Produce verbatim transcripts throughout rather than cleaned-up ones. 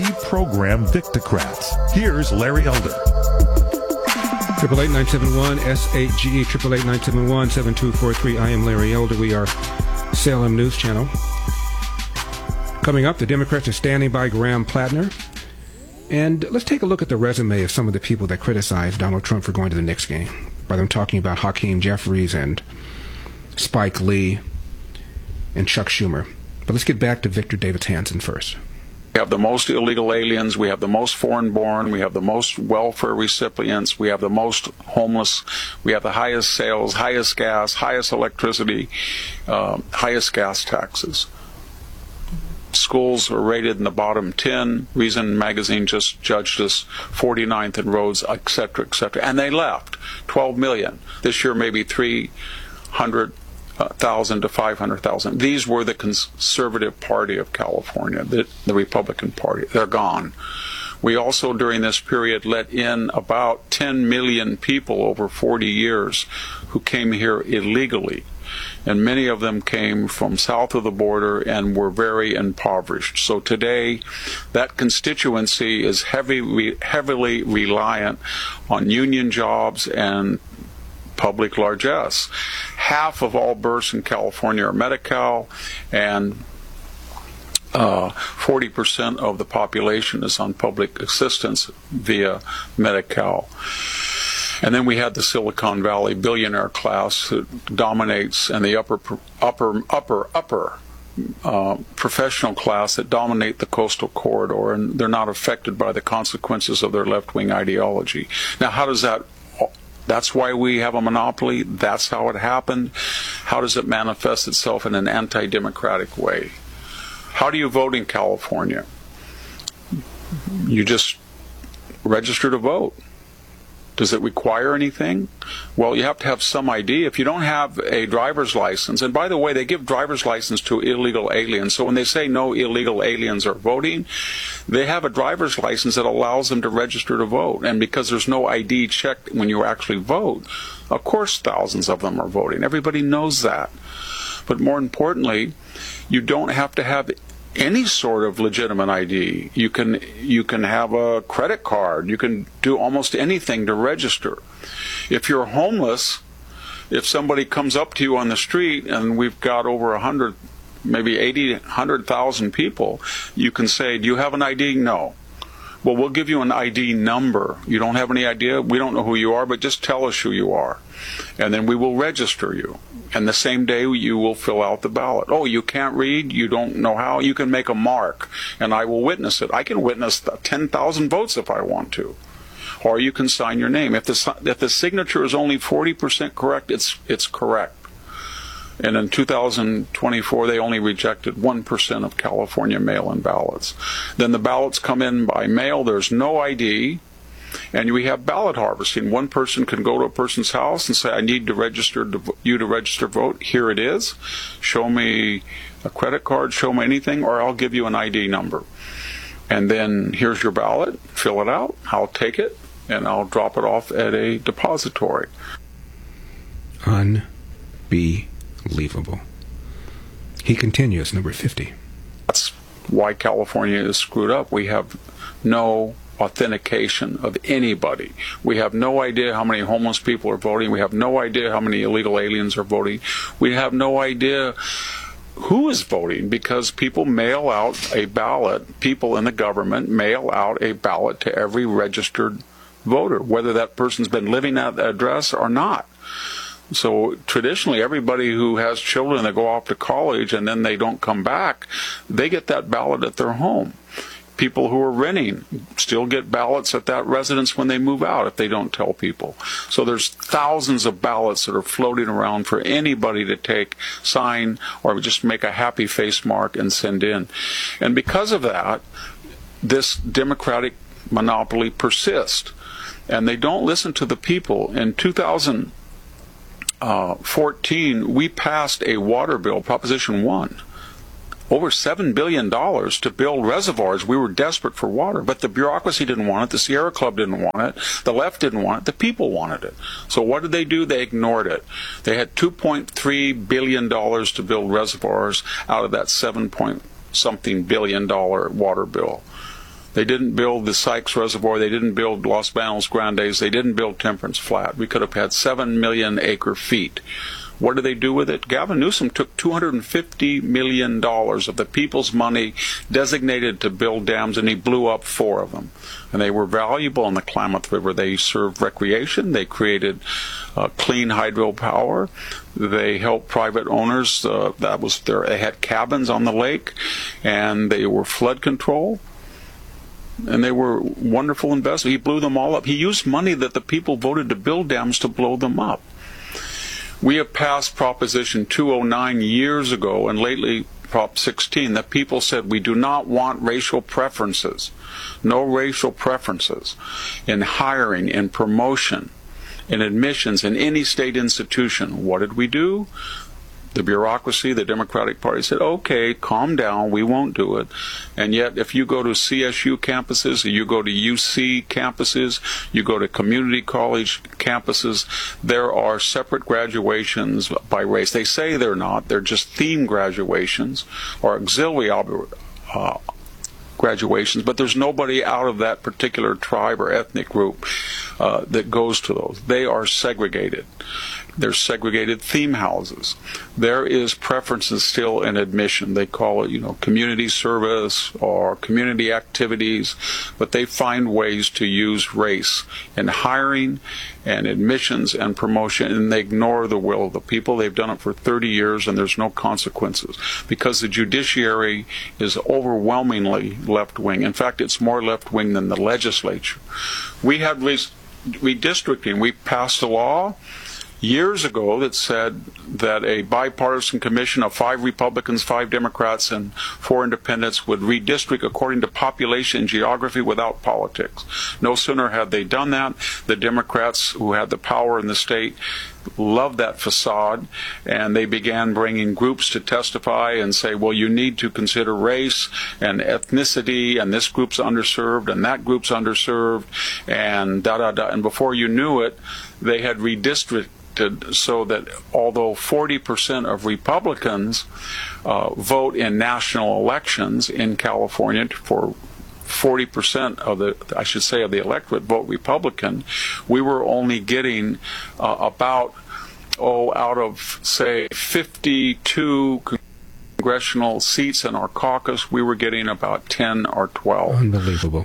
deprogram Victocrats. Here's Larry Elder. Triple eight nine seven one S eight G E triple eight nine seven one seven two four three. I am Larry Elder. We are Salem News Channel. Coming up, the Democrats are standing by Graham Plattner. And let's take a look at the resume of some of the people that criticized Donald Trump for going to the Knicks game, by them talking about Hakeem Jeffries and Spike Lee and Chuck Schumer. But let's get back to Victor Davis Hanson first. We have the most illegal aliens, we have the most foreign-born, we have the most welfare recipients, we have the most homeless, we have the highest sales, highest gas, highest electricity, uh, highest gas taxes. Schools are rated in the bottom ten. Reason magazine just judged us forty-ninth in roads, et cetera, et cetera. And they left. twelve million. This year maybe three hundred thousand to five hundred thousand. These were the conservative party of California, the, the Republican Party. They're gone. We also, during this period, let in about ten million people over forty years who came here illegally. And many of them came from south of the border and were very impoverished. So today, that constituency is heavy, heavily reliant on union jobs and public largesse. Half of all births in California are Medi-Cal, and uh, forty percent of the population is on public assistance via Medi-Cal. And then we had the Silicon Valley billionaire class that dominates, and the upper, upper, upper, upper uh, professional class that dominate the coastal corridor, and they're not affected by the consequences of their left-wing ideology. Now, how does that? That's why we have a monopoly. That's how it happened. How does it manifest itself in an anti-democratic way? How do you vote in California? You just register to vote. Does it require anything? Well, you have to have some I D. If you don't have a driver's license, and by the way, they give driver's license to illegal aliens, so when they say no illegal aliens are voting, they have a driver's license that allows them to register to vote. And because there's no I D checked when you actually vote, of course thousands of them are voting. Everybody knows that. But more importantly, you don't have to have any sort of legitimate I D. You can you can have a credit card. You can do almost anything to register. If you're homeless, if somebody comes up to you on the street, and we've got over a hundred, maybe eighty, hundred thousand people, you can say, "Do you have an I D?" No. Well, we'll give you an I D number. You don't have any idea? We don't know who you are, but just tell us who you are. And then we will register you. And the same day you will fill out the ballot. Oh, you can't read? You don't know how? You can make a mark, and I will witness it. I can witness ten thousand votes if I want to. Or you can sign your name. If the, if the signature is only forty percent correct, it's, it's correct. And in two thousand twenty-four, they only rejected one percent of California mail-in ballots. Then the ballots come in by mail. There's no I D. And we have ballot harvesting. One person can go to a person's house and say, "I need to register to, you to register vote. Here it is. Show me a credit card, show me anything, or I'll give you an I D number. And then here's your ballot. Fill it out. I'll take it, and I'll drop it off at a depository." Unbelievable. He continues, number fifty. That's why California is screwed up. We have no authentication of anybody. We have no idea how many homeless people are voting. We have no idea how many illegal aliens are voting. We have no idea who is voting, because people mail out a ballot, people in the government mail out a ballot to every registered voter, whether that person's been living at the address or not. So traditionally, everybody who has children that go off to college and then they don't come back, they get that ballot at their home. People who are renting still get ballots at that residence when they move out if they don't tell people. So there's thousands of ballots that are floating around for anybody to take, sign, or just make a happy face mark and send in. And because of that, this Democratic monopoly persists. And they don't listen to the people. In two thousand fourteen, we passed a water bill, Proposition one. Over seven billion dollars to build reservoirs. We were desperate for water, but the bureaucracy didn't want it, the Sierra Club didn't want it, the left didn't want it, the people wanted it. So what did they do? They ignored it. They had two point three billion dollars to build reservoirs out of that seven point something billion dollar water bill. They didn't build the Sykes Reservoir. They didn't build Los Banos Grandes. They didn't build Temperance Flat. We could have had seven million acre feet. What did they do with it? Gavin Newsom took two hundred fifty million dollars of the people's money designated to build dams, and he blew up four of them. And they were valuable in the Klamath River. They served recreation. They created uh, clean hydropower. They helped private owners. Uh, that was their, they had cabins on the lake, and they were flood control. And they were wonderful investments. He blew them all up. He used money that the people voted to build dams to blow them up. We have passed Proposition two oh nine years ago, and lately Prop sixteen, that people said we do not want racial preferences. No racial preferences in hiring, in promotion, in admissions, in any state institution. What did we do? The bureaucracy, the Democratic Party said, okay, calm down, we won't do it. And yet, if you go to C S U campuses, or you go to U C campuses, you go to community college campuses, there are separate graduations by race. They say they're not, they're just theme graduations or auxiliary uh, graduations, but there's nobody out of that particular tribe or ethnic group uh, that goes to those. They are segregated. They're segregated theme houses. There is preferences still in admission. They call it, you know, community service or community activities, but they find ways to use race in hiring and admissions and promotion, and they ignore the will of the people. They've done it for thirty years, and there's no consequences because the judiciary is overwhelmingly left-wing. In fact, it's more left-wing than the legislature. We had redistricting. We passed a law years ago that said that a bipartisan commission of five Republicans, five Democrats, and four independents would redistrict according to population and geography without politics. No sooner had they done that, the Democrats who had the power in the state loved that facade, and they began bringing groups to testify and say, well, you need to consider race and ethnicity, and this group's underserved, and that group's underserved, and da-da-da. And before you knew it, they had redistricted so that although forty percent of Republicans uh, vote in national elections in California for forty percent of the, I should say, of the electorate vote Republican, we were only getting uh, about, oh, out of, say, fifty-two congressional seats in our caucus, we were getting about ten or twelve. Unbelievable.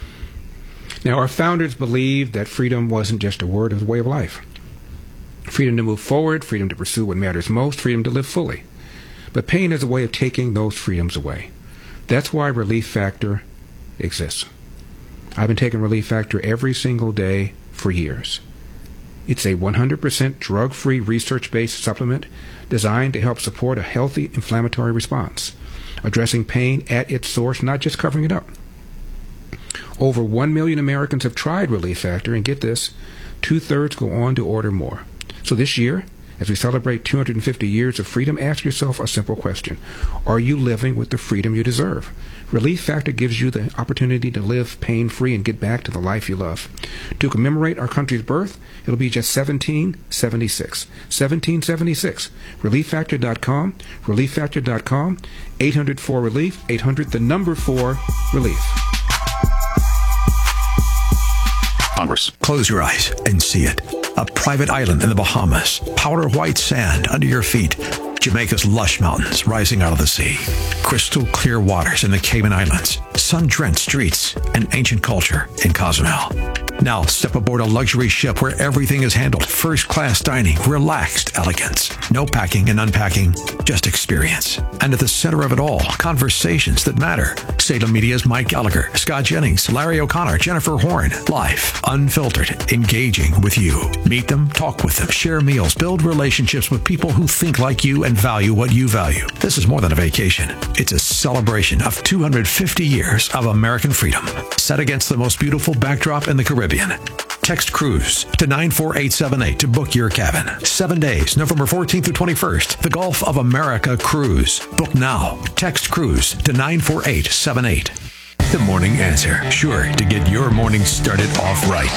Now, our founders believed that freedom wasn't just a word, it was a way of life. Freedom to move forward, freedom to pursue what matters most, freedom to live fully. But pain is a way of taking those freedoms away. That's why Relief Factor exists. I've been taking Relief Factor every single day for years. It's a one hundred percent drug-free, research-based supplement designed to help support a healthy inflammatory response, addressing pain at its source, not just covering it up. Over one million Americans have tried Relief Factor, and get this, two-thirds go on to order more. So this year, as we celebrate two hundred fifty years of freedom, ask yourself a simple question. Are you living with the freedom you deserve? Relief Factor gives you the opportunity to live pain-free and get back to the life you love. To commemorate our country's birth, it'll be just seventeen seventy-six. seventeen seventy-six. relief factor dot com. relief factor dot com. eight hundred four relief. eight hundred, the number four, relief. Congress. Close your eyes and see it. A private island in the Bahamas. Powder white sand under your feet. Jamaica's lush mountains rising out of the sea. Crystal clear waters in the Cayman Islands. Sun-drenched streets and ancient culture in Cozumel. Now step aboard a luxury ship where everything is handled. First-class dining, relaxed elegance. No packing and unpacking, just experience. And at the center of it all, conversations that matter. Salem Media's Mike Gallagher, Scott Jennings, Larry O'Connor, Jennifer Horn. Live, unfiltered, engaging with you. Meet them, talk with them, share meals, build relationships with people who think like you and value what you value. This is more than a vacation. It's a celebration of two hundred fifty years of American freedom, set against the most beautiful backdrop in the Caribbean. Text cruise to nine four eight seven eight to book your cabin. Seven days, November fourteenth through twenty-first. The Gulf of America Cruise. Book now. Text cruise to nine four eight seven eight. The Morning Answer. Sure to get your morning started off right.